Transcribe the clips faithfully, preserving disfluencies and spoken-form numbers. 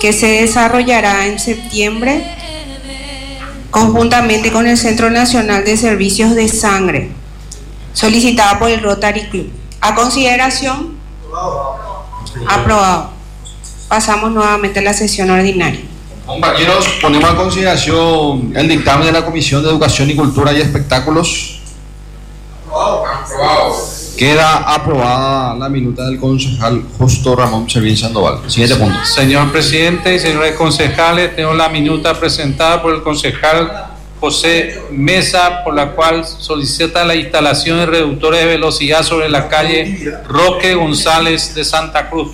que se desarrollará en septiembre conjuntamente con el Centro Nacional de Servicios de Sangre, solicitada por el Rotary Club. A consideración. Aprobado. Pasamos nuevamente a la sesión ordinaria. Compañeros, ponemos a consideración el dictamen de la Comisión de Educación y Cultura y Espectáculos. Aprobado. Queda aprobada la minuta del concejal Justo Ramón Servín Sandoval. Siguiente punto. Señor presidente y señores concejales, tengo la minuta presentada por el concejal José Mesa, por la cual solicita la instalación de reductores de velocidad sobre la calle Roque González de Santa Cruz.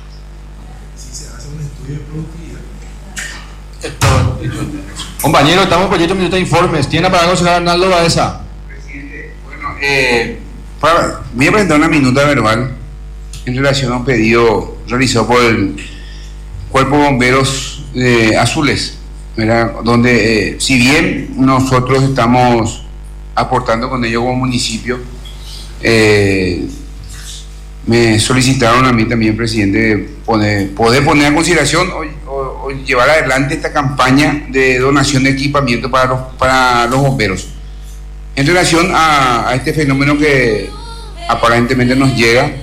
Compañeros, estamos en proyecto de minuta de informes. ¿Tiene para el concejal Arnaldo Baeza? Presidente, bueno, eh, para, voy a presentar una minuta verbal en relación a un pedido realizado por el Cuerpo de Bomberos eh, Azules, ¿verdad? Donde eh, si bien nosotros estamos aportando con ello como municipio, eh, me solicitaron a mí también, presidente, poner, poder poner a consideración o, o, o llevar adelante esta campaña de donación de equipamiento para los, para los bomberos. En relación a, a este fenómeno que aparentemente nos llega,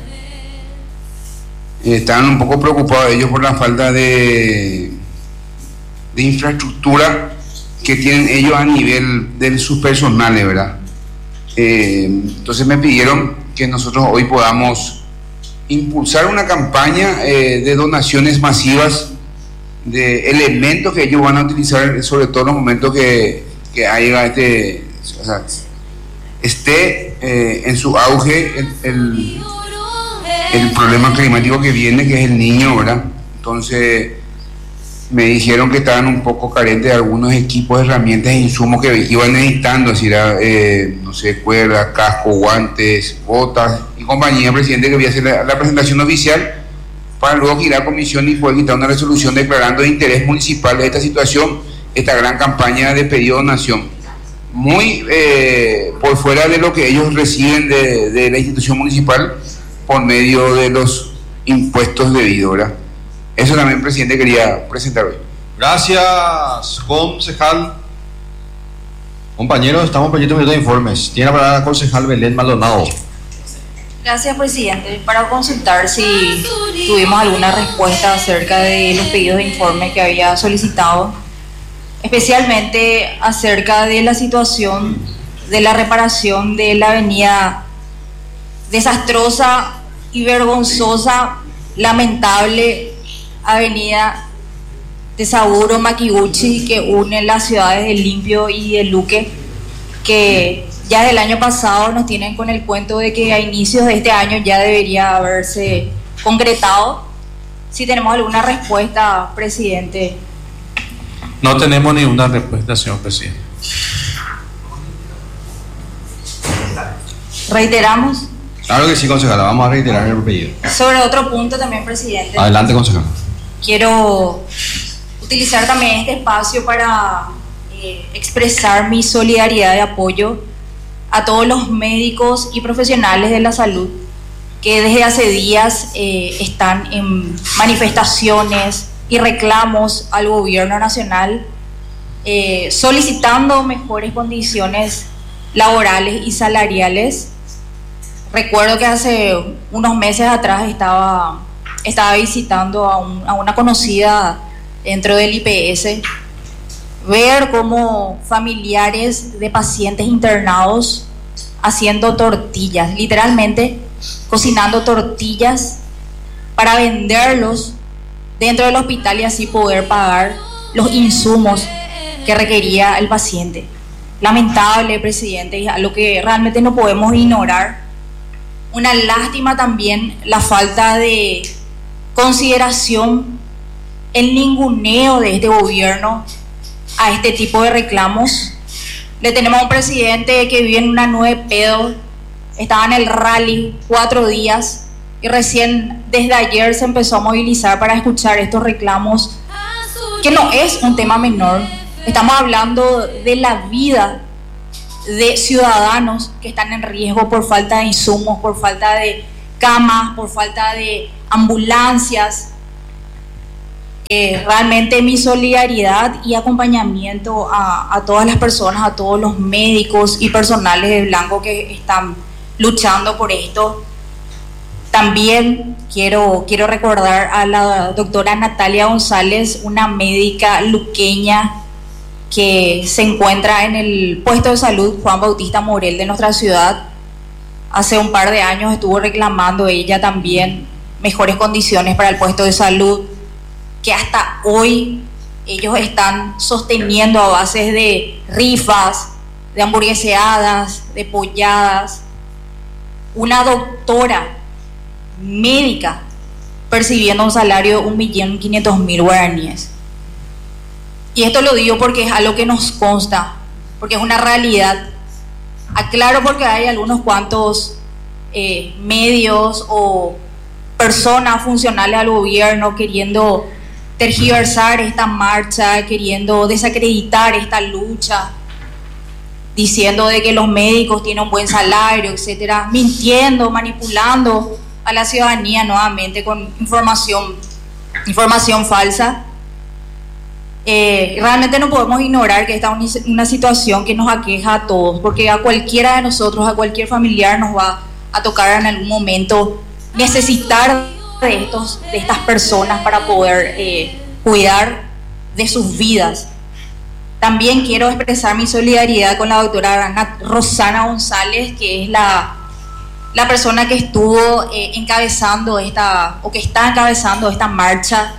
están un poco preocupados ellos por la falta de, de infraestructura que tienen ellos a nivel de sus personales, ¿verdad? Eh, entonces me pidieron que nosotros hoy podamos impulsar una campaña eh, de donaciones masivas de elementos que ellos van a utilizar, sobre todo en los momentos que, que haya este, o sea, esté eh, en su auge el, el, el problema climático que viene, que es el Niño, ¿verdad? Entonces me dijeron que estaban un poco carentes de algunos equipos, herramientas e insumos que iban necesitando, así era, eh, no sé, cuerda, casco, guantes, botas y compañía, presidente, que voy a hacer la, la presentación oficial para luego ir a comisión y poder quitar una resolución declarando de interés municipal de esta situación, esta gran campaña de pedido de donación, muy eh, por fuera de lo que ellos reciben de, de la institución municipal por medio de los impuestos debidos, ¿verdad? Eso también, presidente, quería presentar hoy. Gracias, concejal. Compañeros, estamos en proyecto de minuta de informes. Tiene la palabra la concejal Belén Maldonado. Gracias, presidente. Para consultar si tuvimos alguna respuesta acerca de los pedidos de informe que había solicitado, especialmente acerca de la situación de la reparación de la avenida desastrosa y vergonzosa, lamentable avenida de Saburo Makiuchi, que une las ciudades de Limpio y de Luque, que ya del año pasado nos tienen con el cuento de que a inicios de este año ya debería haberse concretado. Si tenemos alguna respuesta, presidente. No tenemos ninguna respuesta, señor presidente. Reiteramos. Claro que sí, concejala, vamos a reiterar el pedido. Sobre otro punto también, presidente. Adelante, concejala. Quiero utilizar también este espacio para eh, expresar mi solidaridad y apoyo a todos los médicos y profesionales de la salud que desde hace días eh, están en manifestaciones y reclamos al gobierno nacional eh, solicitando mejores condiciones laborales y salariales. Recuerdo que hace unos meses atrás estaba, estaba visitando a, un, a una conocida dentro del I P S, ver cómo familiares de pacientes internados haciendo tortillas, literalmente cocinando tortillas para venderlos dentro del hospital y así poder pagar los insumos que requería el paciente. Lamentable, presidente, y algo que realmente no podemos ignorar. Una lástima también la falta de consideración, el ninguneo de este gobierno a este tipo de reclamos. Le tenemos a un presidente que vive en una nube de pedo, estaba en el rally cuatro días y recién desde ayer se empezó a movilizar para escuchar estos reclamos, que no es un tema menor. Estamos hablando de la vida de ciudadanos que están en riesgo por falta de insumos, por falta de camas, por falta de ambulancias, Eh, realmente mi solidaridad y acompañamiento a, a todas las personas, a todos los médicos y personales de Blanco que están luchando por esto. También quiero, quiero recordar a la doctora Natalia González, una médica luqueña que se encuentra en el puesto de salud Juan Bautista Morel de nuestra ciudad. Hace un par de años estuvo reclamando ella también mejores condiciones para el puesto de salud, que hasta hoy ellos están sosteniendo a base de rifas, de hamburgueseadas, de polladas. Una doctora médica percibiendo un salario de un millón quinientos mil guaraníes. Y esto lo digo porque es algo que nos consta, porque es una realidad. Aclaro porque hay algunos cuantos eh, medios o personas funcionales al gobierno queriendo tergiversar esta marcha, queriendo desacreditar esta lucha, diciendo de que los médicos tienen un buen salario, etcétera, mintiendo, manipulando a la ciudadanía nuevamente con información, información falsa. Eh, realmente no podemos ignorar que esta es una situación que nos aqueja a todos, porque a cualquiera de nosotros, a cualquier familiar nos va a tocar en algún momento necesitar de, estos, de estas personas para poder eh, cuidar de sus vidas. También quiero expresar mi solidaridad con la doctora Rosana González, que es la, la persona que estuvo eh, encabezando esta, o que está encabezando esta marcha,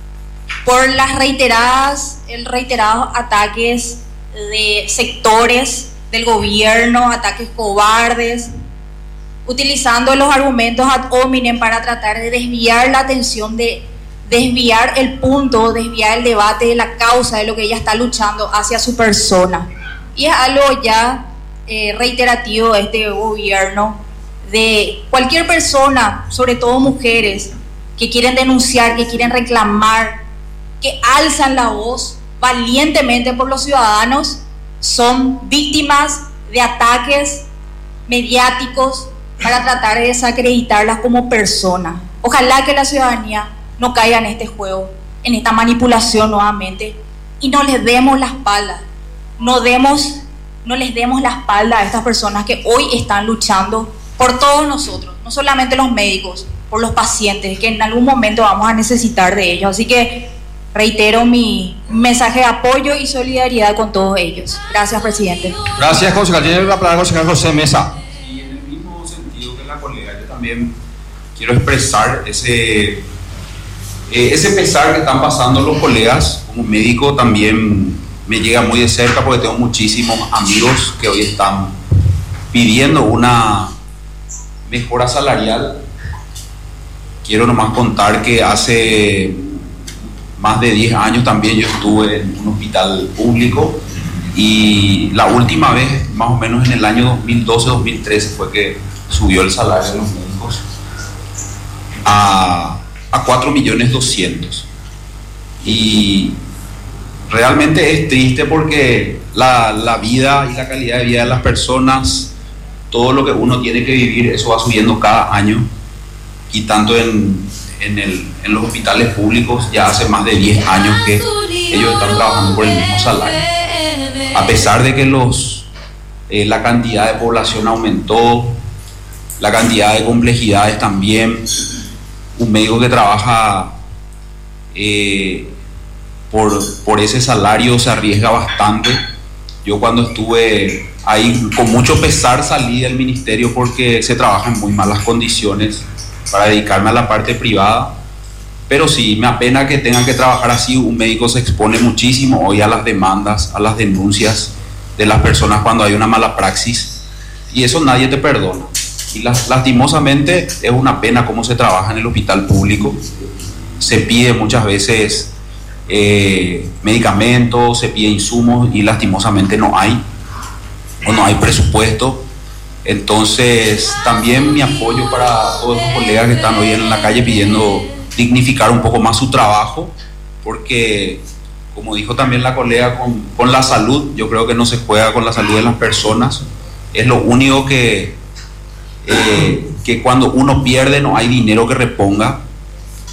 por las reiteradas, el reiterados ataques de sectores del gobierno, ataques cobardes, utilizando los argumentos ad hominem para tratar de desviar la atención, de desviar el punto, desviar el debate de la causa de lo que ella está luchando hacia su persona. Y es algo ya eh, reiterativo de este gobierno, de cualquier persona, sobre todo mujeres, que quieren denunciar, que quieren reclamar, que alzan la voz valientemente por los ciudadanos, son víctimas de ataques mediáticos para tratar de desacreditarlas como personas. Ojalá que la ciudadanía no caiga en este juego, en esta manipulación nuevamente, y no les demos la espalda, no, demos, no les demos la espalda a estas personas que hoy están luchando por todos nosotros, no solamente los médicos, por los pacientes, que en algún momento vamos a necesitar de ellos. Así que reitero mi mensaje de apoyo y solidaridad con todos ellos. Gracias, presidente. Gracias, concejal. Tiene la palabra el concejal José Mesa. Y en el mismo sentido que la colega, yo también quiero expresar ese, eh, ese pesar que están pasando los colegas. Como médico también me llega muy de cerca porque tengo muchísimos amigos que hoy están pidiendo una mejora salarial. Quiero nomás contar que hace más de diez años también yo estuve en un hospital público, y la última vez, más o menos en el año dos mil doce dos mil trece, fue que subió el salario de los médicos a, a cuatro millones doscientos mil. Y realmente es triste porque la, la vida y la calidad de vida de las personas, todo lo que uno tiene que vivir, eso va subiendo cada año, y tanto en En, el, en los hospitales públicos ya hace más de diez años que ellos están trabajando por el mismo salario, a pesar de que los, eh, la cantidad de población aumentó, la cantidad de complejidades también. Un médico que trabaja eh, por, por ese salario se arriesga bastante. Yo cuando estuve ahí, con mucho pesar salí del ministerio porque se trabaja en muy malas condiciones para dedicarme a la parte privada, pero sí, me apena que tenga que trabajar así. Un médico se expone muchísimo hoy a las demandas, a las denuncias de las personas cuando hay una mala praxis, y eso nadie te perdona. Y las, lastimosamente es una pena cómo se trabaja en el hospital público. Se pide muchas veces eh, medicamentos, se pide insumos, y lastimosamente no hay, o no hay presupuesto. Entonces, también mi apoyo para todos los colegas que están hoy en la calle pidiendo dignificar un poco más su trabajo, porque, como dijo también la colega, con, con la salud, yo creo que no se juega con la salud de las personas. Es lo único que, eh, que cuando uno pierde no hay dinero que reponga.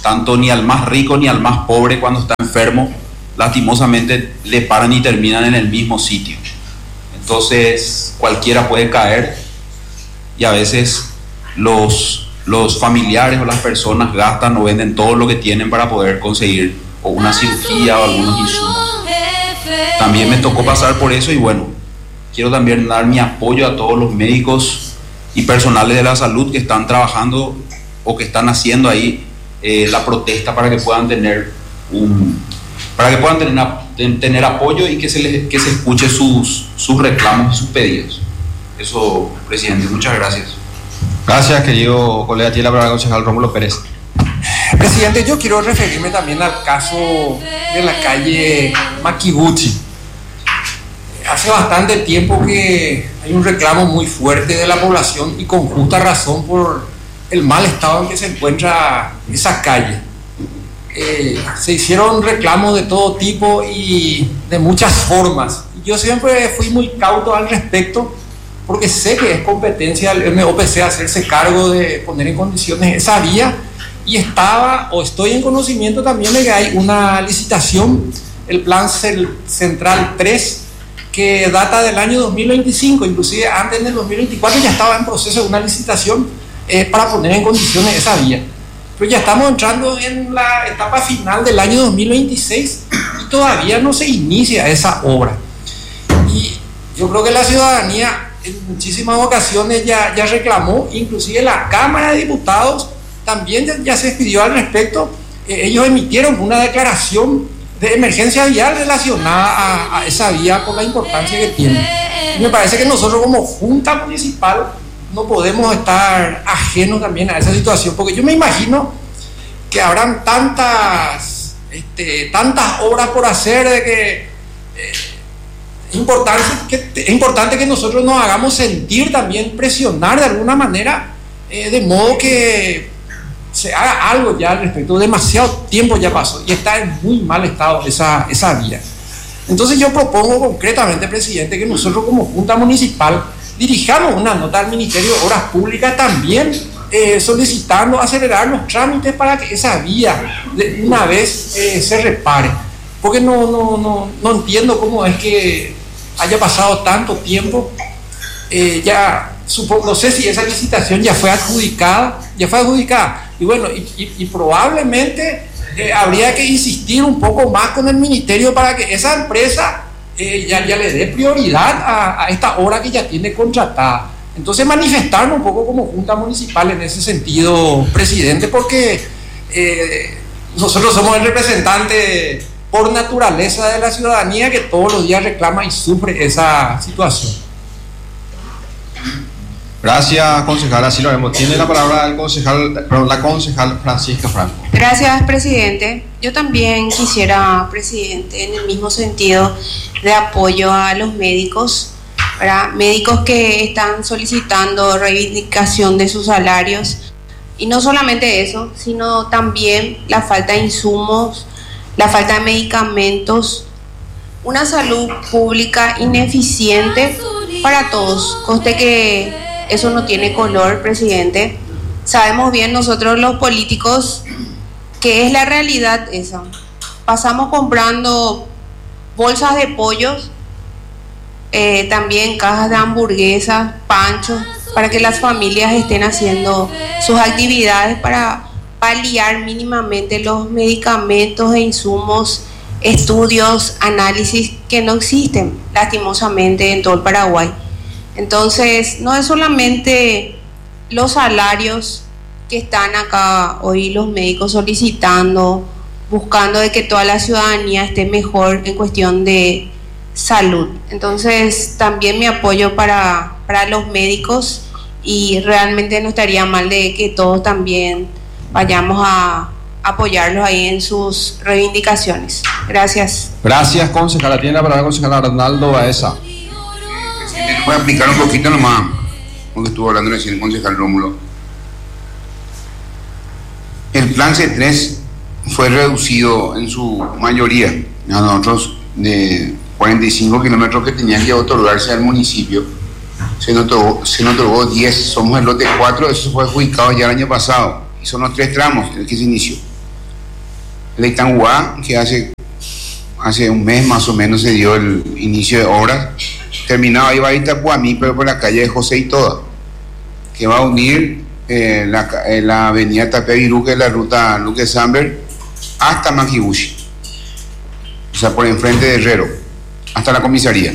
tanto ni al más rico ni al más pobre cuando está enfermo, lastimosamente le paran y terminan en el mismo sitio. Entonces cualquiera puede caer y a veces los, los familiares o las personas gastan o venden todo lo que tienen para poder conseguir o una cirugía o algunos insumos. También me tocó pasar por eso y bueno, quiero también dar mi apoyo a todos los médicos y personales de la salud que están trabajando o que están haciendo ahí eh, la protesta para que puedan tener un, para que puedan tener, tener apoyo y que se les, que se escuche sus, sus reclamos y sus pedidos. Eso, presidente, muchas gracias. Gracias, querido colega. Tiene la palabra el concejal Rómulo Pérez. Presidente, yo quiero referirme también al caso de la calle Makibuchi. Hace bastante tiempo que hay un reclamo muy fuerte de la población y con justa razón por el mal estado en que se encuentra esa calle. Eh, se hicieron reclamos de todo tipo y de muchas formas. Yo siempre fui muy cauto al respecto porque sé que es competencia del M O P C hacerse cargo de poner en condiciones esa vía y estaba o estoy en conocimiento también de que hay una licitación, el Plan Central tres, que data del año dos mil veinticinco, inclusive antes del dos mil veinticuatro ya estaba en proceso de una licitación eh, para poner en condiciones esa vía. Pero ya estamos entrando en la etapa final del año dos mil veintiséis y todavía no se inicia esa obra. Y yo creo que la ciudadanía en muchísimas ocasiones ya, ya reclamó, inclusive la Cámara de Diputados también ya, ya se expidió al respecto. Eh, ellos emitieron una declaración de emergencia vial relacionada a, a esa vía por la importancia que tiene. Y me parece que nosotros como Junta Municipal no podemos estar ajenos también a esa situación, porque yo me imagino que habrán tantas, este, tantas obras por hacer de que eh, es, importante que es importante que nosotros nos hagamos sentir también, presionar de alguna manera, eh, de modo que se haga algo ya al respecto. Demasiado tiempo ya pasó y está en muy mal estado esa, esa vía. Entonces yo propongo concretamente, presidente, que nosotros como Junta Municipal dirijamos una nota al Ministerio de Obras Públicas también eh, solicitando acelerar los trámites para que esa vía de una vez eh, se repare, porque no, no, no, no entiendo cómo es que haya pasado tanto tiempo. eh, ya supongo, no sé si esa licitación ya fue adjudicada, ya fue adjudicada, y bueno, y, y, y probablemente eh, habría que insistir un poco más con el ministerio para que esa empresa eh, ya, ya le dé prioridad a, a esta obra que ya tiene contratada. Entonces manifestarnos un poco como Junta Municipal en ese sentido, presidente, porque eh, nosotros somos el representante por naturaleza de la ciudadanía que todos los días reclama y sufre esa situación. Gracias, concejal. Así lo vemos. Tiene la palabra el concejal, perdón, la concejal Francisca Franco. Gracias, presidente. Yo también quisiera, presidente, en el mismo sentido de apoyo a los médicos, ¿verdad? Médicos que están solicitando reivindicación de sus salarios. Y no solamente eso, sino también la falta de insumos, la falta de medicamentos, una salud pública ineficiente para todos. Conste que eso no tiene color, presidente. Sabemos bien nosotros los políticos que es la realidad esa. Pasamos comprando bolsas de pollos, eh, también cajas de hamburguesas, panchos, para que las familias estén haciendo sus actividades para paliar mínimamente los medicamentos e insumos, estudios, análisis que no existen lastimosamente en todo el Paraguay. Entonces, no es solamente los salarios que están acá hoy los médicos solicitando, buscando de que toda la ciudadanía esté mejor en cuestión de salud. Entonces, también mi apoyo para, para los médicos y realmente no estaría mal de que todos también vayamos a apoyarlos ahí en sus reivindicaciones. Gracias. Gracias, concejala. Tiene la palabra el concejal Arnaldo Baeza. Voy a explicar un poquito nomás, porque estuvo hablando recién el concejal Rómulo. El plan C tres fue reducido en su mayoría. A nosotros, de cuarenta y cinco kilómetros que tenían que otorgarse al municipio, se nos otorgó, se nos otorgó diez. Somos el lote cuatro, eso fue adjudicado ya el año pasado. Y son los tres tramos en el que se inició. el Itanguá, que hace, hace un mes más o menos se dio el inicio de obras. Terminado ahí va a Itapuamí, pero por la calle de José Itoa, que va a unir eh, la, eh, la avenida Tapevirú, que es la ruta Luque Samber, hasta Makibushi, o sea, por enfrente de Herrero, hasta la comisaría.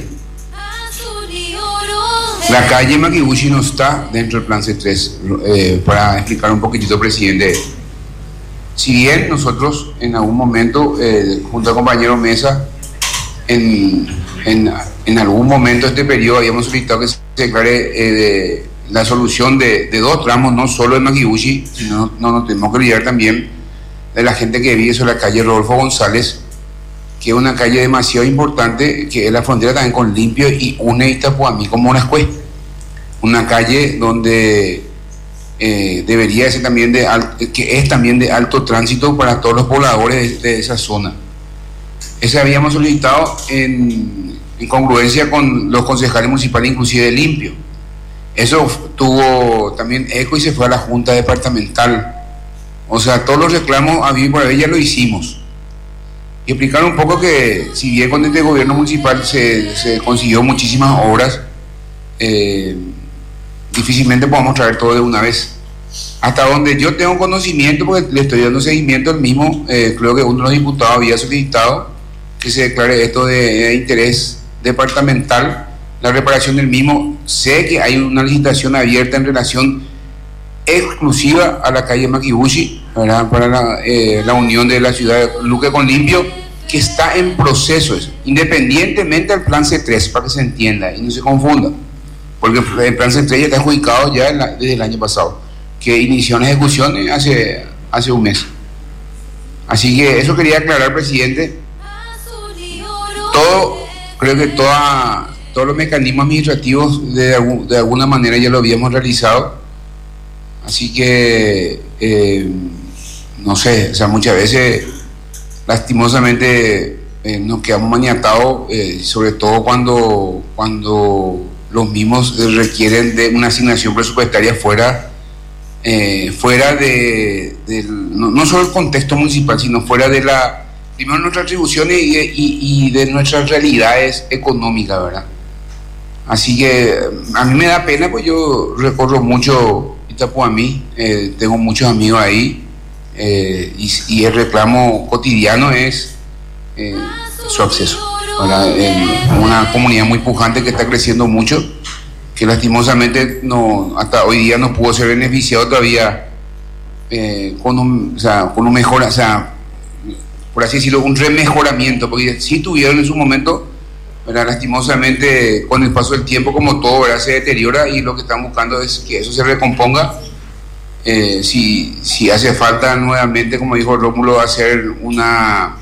La calle Makibushi no está dentro del plan C tres, eh, para explicar un poquitito, presidente. Si bien nosotros en algún momento, eh, junto al compañero Mesa, en, en, en algún momento de este periodo habíamos solicitado que se declare eh, de, la solución de, de dos tramos, no solo de Makibushi, sino no nos tenemos que olvidar también de la gente que vive sobre la calle Rodolfo González, que es una calle demasiado importante, que es la frontera también con Limpio y une Itapuamí con Monascué. Una calle donde eh, debería ser también de que es también de alto tránsito para todos los pobladores de, de esa zona. Ese habíamos solicitado en, en congruencia con los concejales municipales, inclusive de Limpio. Eso tuvo también eco y se fue a la Junta Departamental. O sea, todos los reclamos a vivir por ahí ya lo hicimos. Y explicar un poco que si bien con este gobierno municipal se, se consiguió muchísimas obras, eh, difícilmente podamos traer todo de una vez. Hasta donde yo tengo conocimiento, porque le estoy dando seguimiento al mismo, eh, creo que uno de los diputados había solicitado que se declare esto de, de interés departamental, la reparación del mismo. Sé que hay una licitación abierta en relación exclusiva a la calle Makibushi, ¿verdad? Para la, eh, la unión de la ciudad de Luque con Limpio, que está en proceso, independientemente del plan C tres, para que se entienda y no se confunda, porque el plan C tres ya está adjudicado ya la, desde el año pasado, que inició una ejecución hace, hace un mes. Así que eso quería aclarar, presidente. Todo, creo que toda, todos los mecanismos administrativos de, de alguna manera ya lo habíamos realizado. Así que, eh, no sé, o sea, muchas veces, lastimosamente, eh, nos quedamos maniatados, eh, sobre todo cuando, cuando los mismos requieren de una asignación presupuestaria fuera, eh, fuera de, de no, no solo el contexto municipal, sino fuera de la, primero nuestras atribuciones y, y, y de nuestras realidades económicas, ¿verdad? Así que a mí me da pena, pues yo recorro mucho Itapuamí, eh, tengo muchos amigos ahí, eh, y, y el reclamo cotidiano es eh, su acceso, ¿verdad? En una comunidad muy pujante que está creciendo mucho, que lastimosamente no, hasta hoy día no pudo ser beneficiado todavía eh, con un, o sea, con un mejor, o sea, por así decirlo, un remejoramiento, porque sí tuvieron en su momento, ¿verdad? Lastimosamente con el paso del tiempo, como todo, ¿verdad?, se deteriora, y lo que están buscando es que eso se recomponga. Eh, si, si hace falta nuevamente, como dijo Rómulo, hacer una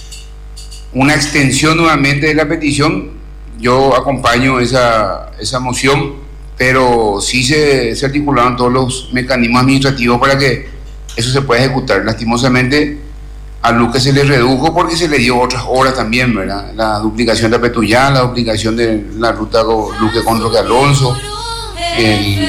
una extensión nuevamente de la petición, yo acompaño esa, esa moción, pero sí se, se articularon todos los mecanismos administrativos para que eso se pueda ejecutar. Lastimosamente a Luque se le redujo porque se le dio otras obras también, ¿verdad? La duplicación de Apetuyá, la duplicación de la ruta Luque con Roque Alonso, el,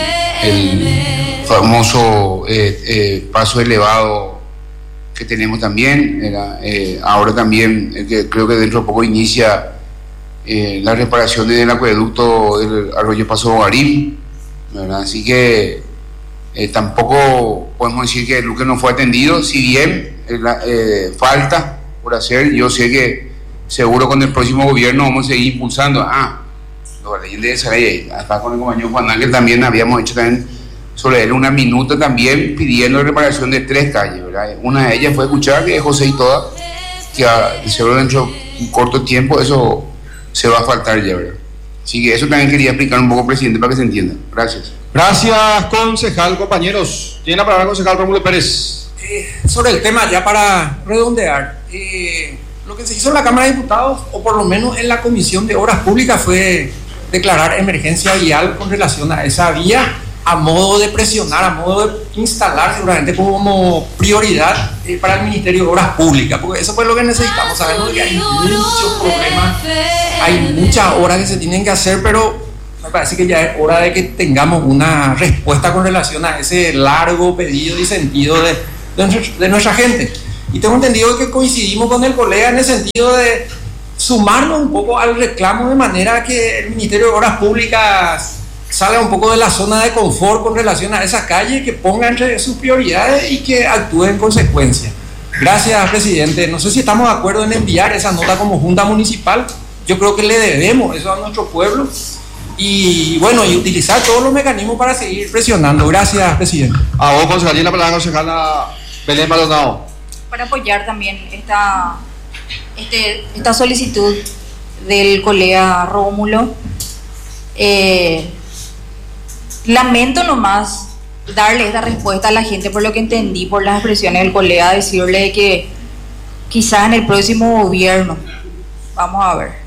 el famoso eh, eh, paso elevado que tenemos también, era, eh, ahora también eh, que creo que dentro de poco inicia eh, la reparación del acueducto del arroyo Paso Bogarín, ¿verdad? Así que eh, tampoco podemos decir que Luque no fue atendido, si bien eh, la, eh, falta por hacer. Yo sé que seguro con el próximo gobierno vamos a seguir impulsando. Ah, la leyenda de esa ley, acá con el compañero Juan Ángel también habíamos hecho también sobre él una minuta también pidiendo reparación de tres calles, ¿verdad? Una de ellas fue escuchar, que es José Itoa, que seguro dentro de un corto tiempo eso se va a faltar ya, ¿verdad? Así que eso también quería explicar un poco, presidente, para que se entienda. Gracias. Gracias, concejal. Compañeros, tiene la palabra el concejal Rómulo Pérez. Eh, sobre el tema, ya para redondear, eh, lo que se hizo en la Cámara de Diputados, o por lo menos en la Comisión de Obras Públicas, fue declarar emergencia vial con relación a esa vía, a modo de presionar, a modo de instalar seguramente como prioridad eh, para el Ministerio de Obras Públicas, porque eso fue lo que necesitamos. Sabemos que hay muchos problemas, hay muchas obras que se tienen que hacer, pero me parece que ya es hora de que tengamos una respuesta con relación a ese largo pedido y sentido de, de, de nuestra gente. y tengo entendido que coincidimos con el colega en el sentido de sumarnos un poco al reclamo de manera que el Ministerio de Obras Públicas salga un poco de la zona de confort con relación a esa calle, que ponga entre sus prioridades y que actúe en consecuencia. Gracias, presidente. No sé si estamos de acuerdo en enviar esa nota como Junta Municipal. Yo creo que le debemos eso a nuestro pueblo y bueno, y utilizar todos los mecanismos para seguir presionando. Gracias, presidente. A vos, concejal, la palabra concejala Belén Maldonado. Para apoyar también esta, este, esta solicitud del colega Rómulo. Eh, lamento nomás darle esta respuesta a la gente por lo que entendí por las expresiones del colega, decirle que quizás en el próximo gobierno, vamos a ver,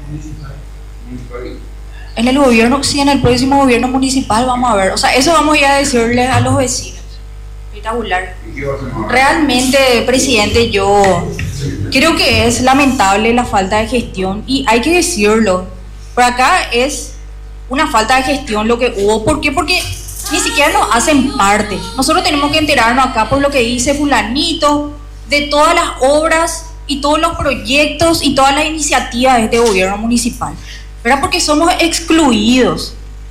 en el gobierno, sí, en el próximo gobierno municipal, vamos a ver, o sea, eso vamos a ir a decirle a los vecinos. Espectacular. Realmente, presidente, yo creo que es lamentable la falta de gestión y hay que decirlo. Por acá es una falta de gestión lo que hubo. ¿Por qué? Porque ni siquiera nos hacen parte. Nosotros tenemos que enterarnos acá por lo que dice fulanito, de todas las obras y todos los proyectos y todas las iniciativas de este gobierno municipal, ¿verdad? Porque somos excluidos.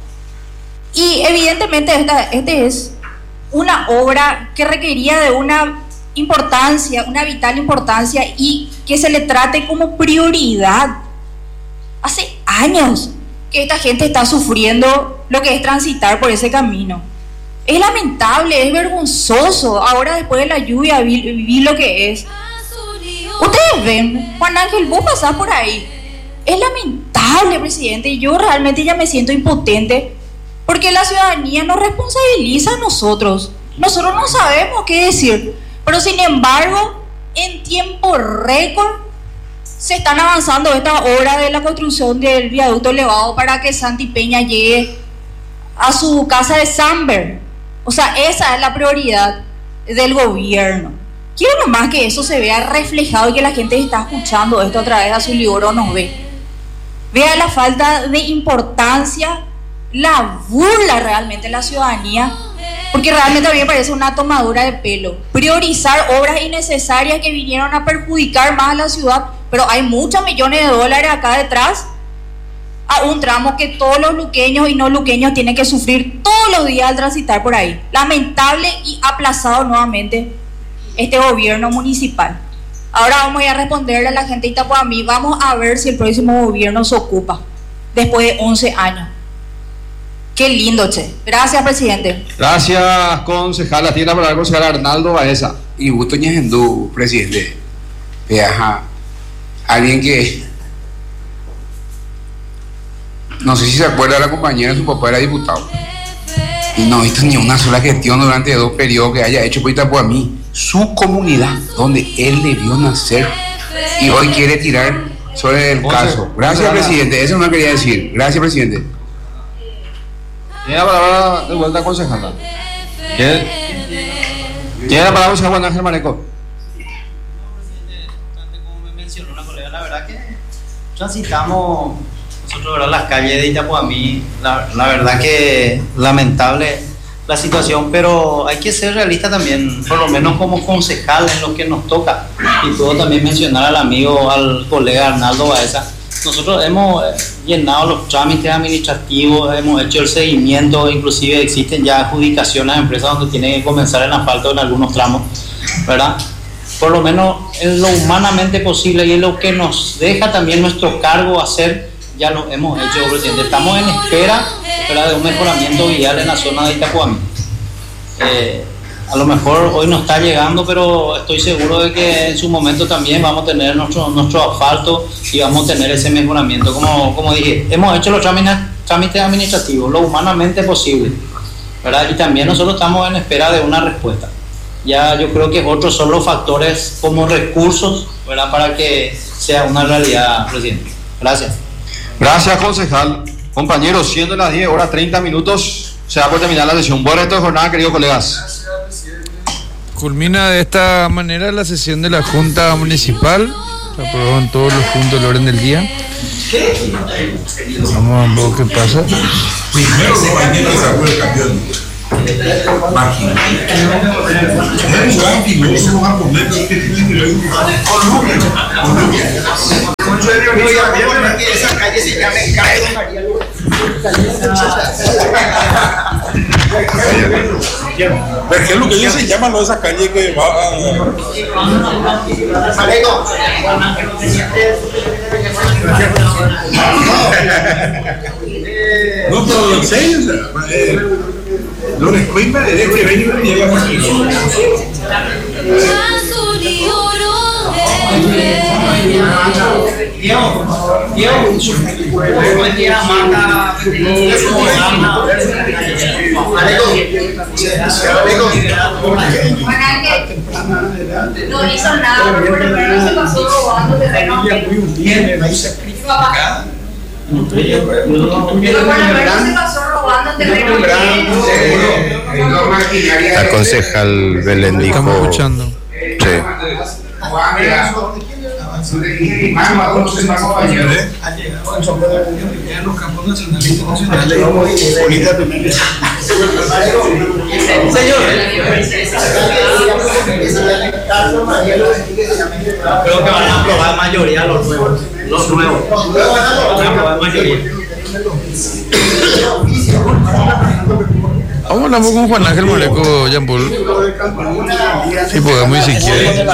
Y evidentemente esta, este es una obra que requería de una importancia, una vital importancia y que se le trate como prioridad. Hace años que esta gente está sufriendo lo que es transitar por ese camino. Es lamentable, es vergonzoso. Ahora después de la lluvia vi, vi lo que es. Ustedes ven, Juan Ángel, vos pasás por ahí. Es lamentable, presidente, y yo realmente ya me siento impotente porque la ciudadanía nos responsabiliza a nosotros. Nosotros no sabemos qué decir, pero sin embargo, en tiempo récord se están avanzando esta obra de la construcción del viaducto elevado para que Santi Peña llegue a su casa de Samber. O sea, esa es la prioridad del gobierno. Quiero nomás que eso se vea reflejado y que la gente está escuchando esto a través de Azul y Oro nos ve. Vea la falta de importancia, la burla realmente de la ciudadanía, porque realmente a mí me parece una tomadura de pelo. Priorizar obras innecesarias que vinieron a perjudicar más a la ciudad, pero hay muchos millones de dólares acá detrás, a un tramo que todos los luqueños y no luqueños tienen que sufrir todos los días al transitar por ahí. Lamentable y aplazado nuevamente este gobierno municipal. Ahora vamos a ir a responderle a la gente de Itapuamí. Vamos a ver si el próximo gobierno se ocupa después de once años. Qué lindo, che. Gracias, presidente. Gracias, concejala. Tiene la palabra el concejal Arnaldo Baeza. Y gusto ñejendú, presidente. Viaja alguien que no sé si se acuerda, la compañera de su papá era diputado y no he visto ni una sola gestión durante dos periodos que haya hecho por Itapuamí, su comunidad donde él debió nacer, y hoy quiere tirar sobre el caso. Gracias, presidente, eso no quería decir. Gracias, presidente. Tiene la palabra de vuelta, concejala. Tiene, tiene la palabra concejal Juan Ángel Maneco. Como me mencionó una colega, la verdad que transitamos nosotros, ¿verdad?, las calles de Itapuamí, la, la verdad que lamentable la situación, pero hay que ser realista también, por lo menos como concejal en lo que nos toca. Y puedo también mencionar al amigo, al colega Arnaldo Baeza. Nosotros hemos llenado los trámites administrativos, hemos hecho el seguimiento, inclusive existen ya adjudicaciones a empresas donde tienen que comenzar el asfalto en algunos tramos, ¿verdad? Por lo menos en lo humanamente posible y en lo que nos deja también nuestro cargo hacer, ya lo hemos hecho, presidente. Estamos en espera, ¿verdad?, de un mejoramiento vial en la zona de Itapuamí. Eh, a lo mejor hoy no está llegando, pero estoy seguro de que en su momento también vamos a tener nuestro, nuestro asfalto y vamos a tener ese mejoramiento. Como, como dije, hemos hecho los trámites, trámites administrativos lo humanamente posible, ¿verdad? Y también nosotros estamos en espera de una respuesta. Ya yo creo que otros son los factores como recursos, ¿verdad?, para que sea una realidad, presidente. Gracias. Gracias, concejal. Compañeros, siendo las diez horas treinta minutos, se da por terminar la sesión. Buen resto de jornada, queridos colegas. Culmina de esta manera la sesión de la Junta Municipal. Se aprobaron todos los puntos del orden del día. Vamos a ver qué pasa. Primero, compañeros, sacó el campeón. Esa calle se llama ¿Pero qué es lo que ellos se llaman, no? Esa calle que va a... No, pero en serio, o sea, no les cuenta de que venir y llega más. Diego, Diego, buen día, Marta. No hizo nada, por lo menos se pasó robando terreno. La concejal Belén dijo. Estamos escuchando. Sí. Creo que van a aprobar mayoría los nuevos. Los nuevos. Van a aprobar mayoría. Vamos a hablar con Juan Ángel Moreco, Jean Paul. Si podemos, si quiere.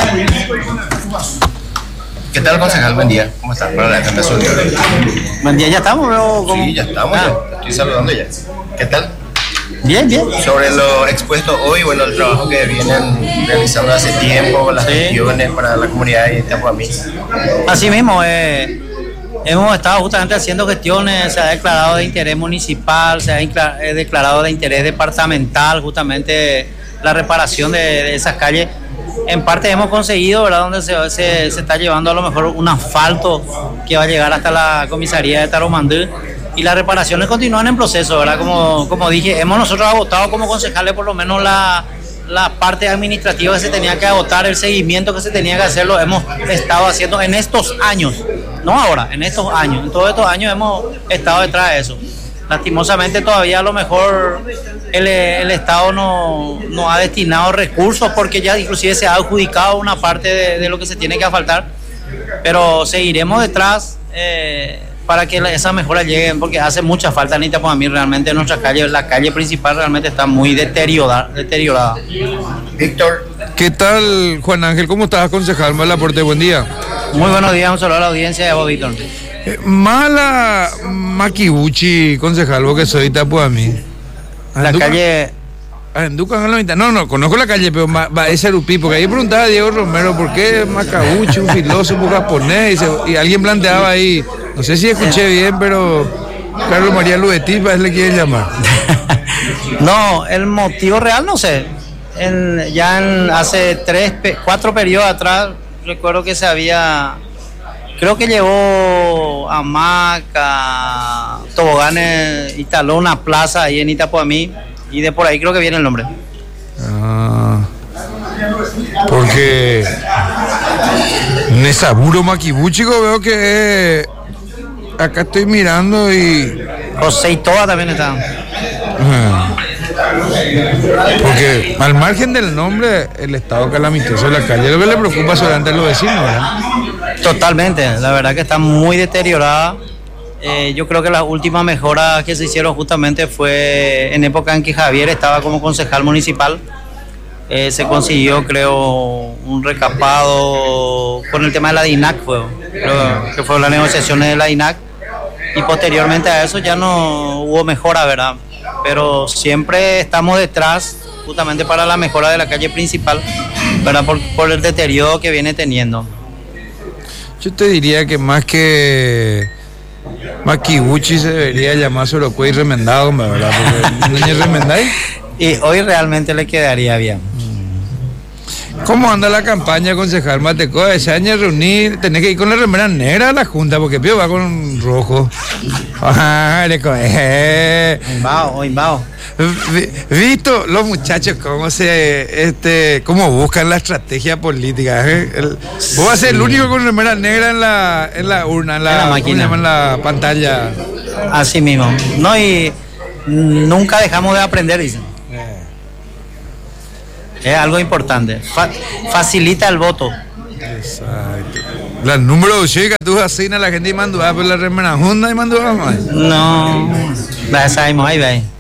¿Qué tal, concejal? Buen día. ¿Cómo estás? Para la defensa suya. Buen día, ¿ya estamos? ¿O cómo? Sí, ya estamos. Ah. Ya. Estoy saludando ya. ¿Qué tal? Bien, bien. Sobre lo expuesto hoy, bueno, el trabajo que vienen realizando hace tiempo, las Sí. gestiones para la comunidad de Itapuamí. Así mismo, eh, hemos estado justamente haciendo gestiones, se ha declarado de interés municipal, se ha incla- eh, declarado de interés departamental, justamente la reparación de, de esas calles. En parte hemos conseguido, ¿verdad?, donde se, se, se está llevando a lo mejor un asfalto que va a llegar hasta la comisaría de Tarumandú, y las reparaciones continúan en proceso, ¿verdad? Como, como dije, hemos nosotros agotado como concejales por lo menos la, la parte administrativa que se tenía que agotar, el seguimiento que se tenía que hacer, lo hemos estado haciendo en estos años, no ahora, en estos años, en todos estos años hemos estado detrás de eso. Lastimosamente todavía a lo mejor el, el Estado no, no ha destinado recursos, porque ya inclusive se ha adjudicado una parte de, de lo que se tiene que asfaltar, pero seguiremos detrás eh, para que la, esas mejoras lleguen, porque hace mucha falta, Anita, pues a mí realmente nuestra calle, la calle principal realmente está muy deteriorada. deteriorada. Víctor. ¿Qué tal, Juan Ángel? ¿Cómo estás, concejal? Mal aporte, buen día. Muy buenos días, un saludo a la audiencia de vos, Víctor. Eh, mala Makibuchi, concejal, vos que soy Itapuamí. La calle... Anducan en la mitad. No, no, conozco la calle, pero ma, va, es Erupí, porque ahí preguntaba a Diego Romero por qué Macabuchi, un filósofo japonés, y, se, y alguien planteaba ahí, no sé si escuché bien, pero Carlos María Luetti, pues le quieren llamar. No, el motivo real no sé. En, ya en, hace tres, cuatro periodos atrás, recuerdo que se había, creo que llevó hamaca, toboganes, instaló una plaza ahí en Itapuamí, y de por ahí creo que viene el nombre. Ah, porque Nesaburo Makibuchi veo que eh, acá estoy mirando y José Itoa también está. Ah, porque al margen del nombre, el estado calamitoso de la calle, lo que le preocupa solamente a los vecinos, ¿verdad? Totalmente, la verdad que está muy deteriorada. Eh, yo creo que las últimas mejoras que se hicieron justamente fue en época en que Javier estaba como concejal municipal. Eh, se consiguió, creo, un recapado con el tema de la D I N A C, fue, creo que fueron las negociaciones de la D I N A C, y posteriormente a eso ya no hubo mejora, ¿verdad? Pero siempre estamos detrás justamente para la mejora de la calle principal, ¿verdad? Por, por el deterioro que viene teniendo. Yo te diría que más que Makibuchi se debería llamar Sorocue y Remendado, ¿verdad? Porque ¿no remendáis? Y hoy realmente le quedaría bien. ¿Cómo anda la campaña, concejal Mateco? Ese año reunir, tenés que ir con la remera negra a la junta, porque Pío va con rojo. Ah, le coge. Imbao, imbao. Visto los muchachos cómo se, este, cómo buscan la estrategia política. ¿eh? El, vos vas a ser el único con remera negra en la, en la urna, en la, en la máquina, en la pantalla. Así mismo. No, y nunca dejamos de aprender, dicen. Es algo importante. Fa- facilita el voto. Exacto. La número chica, tú así a la gente y mandó a la remera Honda y mandó a más. No, la sabemos ahí, ve.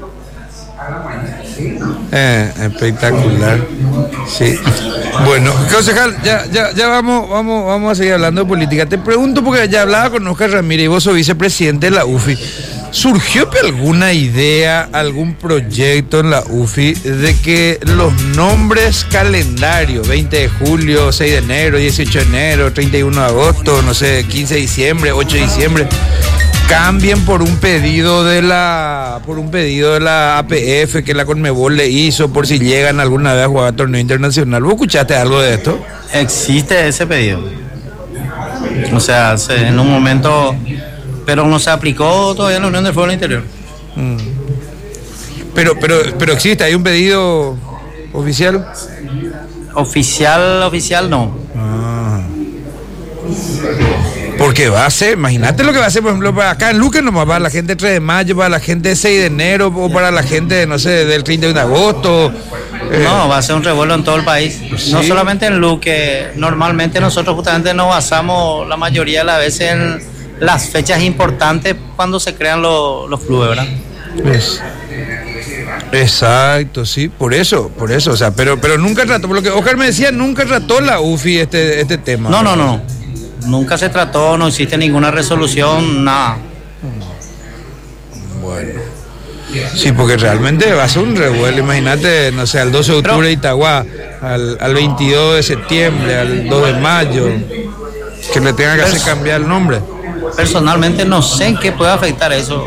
Eh, espectacular. Sí. Bueno, concejal, ya, ya, ya vamos, vamos, vamos a seguir hablando de política. Te pregunto porque ya hablaba con Oscar Ramírez y vos sos vicepresidente de la U F I. ¿Surgió alguna idea, algún proyecto en la U F I de que los nombres calendario, veinte de julio, seis de enero, dieciocho de enero, treinta y uno de agosto, no sé, quince de diciembre, ocho de diciembre, cambien por un pedido de la por un pedido de la A P F que la Conmebol le hizo por si llegan alguna vez a jugar a torneo internacional? ¿Vos escuchaste algo de esto? Existe ese pedido. O sea, se, en un momento, pero no se aplicó todavía en la Unión del Fútbol Interior. Mm. Pero, pero, pero existe, hay un pedido oficial. Oficial, oficial no. Ah. Porque va a ser, imagínate lo que va a ser, por ejemplo, para acá en Luque nomás, para la gente tres de mayo, para la gente seis de enero, o para la gente, no sé, del treinta y uno de agosto. Eh. No, va a ser un revuelo en todo el país. ¿Sí? No solamente en Luque. Normalmente nosotros justamente nos basamos la mayoría de las veces en las fechas importantes cuando se crean los, los clubes, ¿verdad? Es. Exacto, sí, por eso, por eso, o sea, pero, pero nunca trató, por lo que Oscar me decía, nunca trató la U F I este, este tema. No, no, no. Nunca se trató, no existe ninguna resolución, nada. Bueno. Sí, porque realmente va a ser un revuelo, imagínate, no sé, al doce de octubre de Itagua, al, al veintidós de septiembre, al dos de mayo, que le tengan que hacer cambiar el nombre. Personalmente no sé en qué puede afectar eso.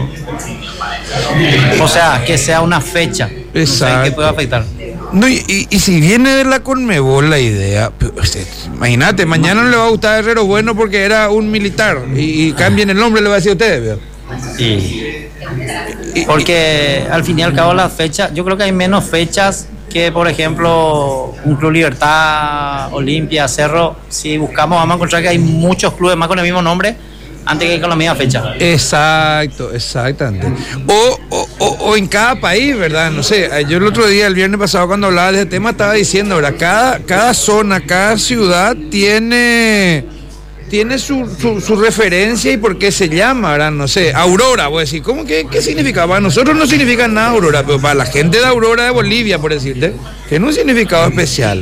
O sea, que sea una fecha. Exacto. No sé en qué puede afectar. No, y, y, y si viene de la Conmebol la idea, pues, imagínate, mañana no le va a gustar a Herrero Bueno porque era un militar y, y cambien el nombre, le va a decir a ustedes, ¿verdad? Sí. Porque al fin y al cabo las fechas, yo creo que hay menos fechas que, por ejemplo, un Club Libertad, Olimpia, Cerro. Si buscamos vamos a encontrar que hay muchos clubes más con el mismo nombre antes que con la misma fecha. Exacto, exactamente. O, o, o, o en cada país, ¿verdad? No sé, yo el otro día, el viernes pasado, cuando hablaba de ese tema, estaba diciendo, ¿verdad? Cada, cada zona, cada ciudad tiene, tiene su, su, su referencia y por qué se llama, ¿verdad? No sé, Aurora, voy a decir, ¿cómo que qué significa? Para nosotros no significa nada Aurora, pero para la gente de Aurora de Bolivia, por decirte, tiene un significado especial.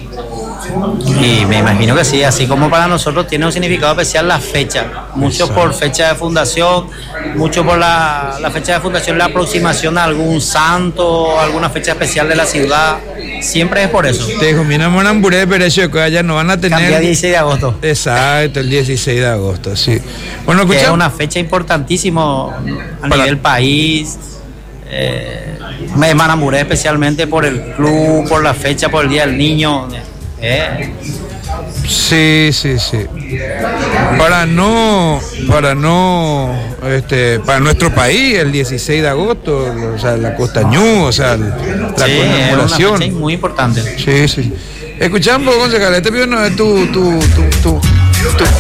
Y me imagino que sí, así como para nosotros tiene un significado especial la fecha, mucho por fecha de fundación, mucho por la, la fecha de fundación, la aproximación a algún santo, alguna fecha especial de la ciudad, siempre es por eso. Te dijo, mira, Monamburé, pero eso que allá no van a tener... Cambia dieciséis de agosto. Exacto, el dieciséis de agosto, sí. Bueno, escucha, escucha... es una fecha importantísima a para... nivel país. Eh, me enamoré especialmente por el club, por la fecha, por el Día del Niño. Eh. Sí, sí, sí. Para no, para no, este, para nuestro país, el dieciséis de agosto, o sea, la Costa Ñu, o sea, la sí, conmemoración. Es una fecha muy importante. Sí, sí. Escuchamos, concejal, este video no es tu, tu, tu, tu, tu